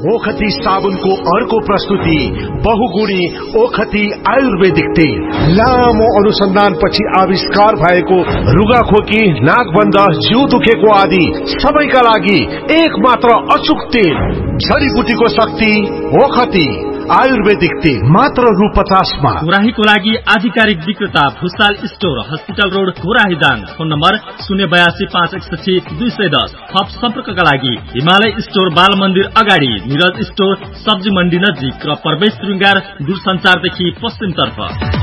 ओखती साबुनको अर्को प्रस्तुति बहुगुणी ओखती आयुर्वेदिक तेल। लामो अनुसन्धानपछि आविष्कार भएको रुगाखोकी, नाकबन्ध, जिउ दुखेको आदि सबैका लागि एक मात्र अचूक तेल। जडीबुटीको शक्ति ओखती आयुर्वेदिक तेल, मात्र रु50 मा। घोराहीको लागि आधिकारिक विक्रेता Bhusal store, hospital road, Ghorahi Dang. Phone number 0825161 थप सम्पर्कका लागि हिमालय स्टोर, बाल मन्दिर अगाडि, निरज स्टोर, सब्जी मण्डी नजिक र प्रवेश श्रृंगार दूरसञ्चारदेखि पश्चिम तर्फ।